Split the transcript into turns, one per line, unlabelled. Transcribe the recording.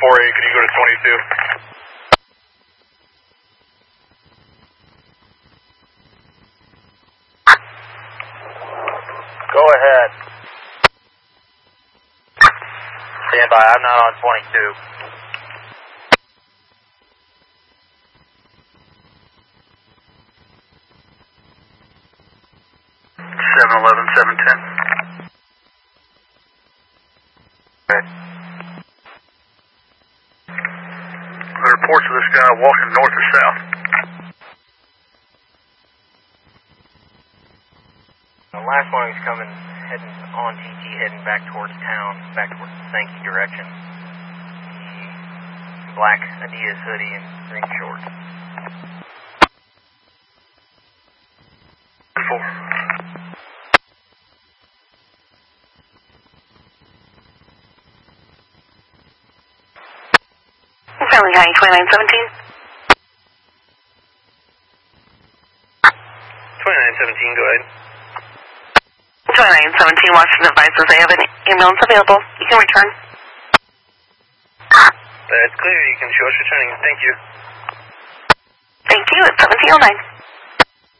4-8, could you go to 22?
Go ahead. Stand by, I'm not on 22.
711, 710.
Good.
The reports of this guy walking north or south.
The last one he's coming, heading on TT, heading back towards town, back towards the Sankey direction. He, black Adidas hoodie and green shorts.
4.
Family County 2917.
2917, go ahead.
2917, Washington advises they have an ambulance available. You can return.
That's clear. You can show us returning. Thank you.
Thank you. It's 1709.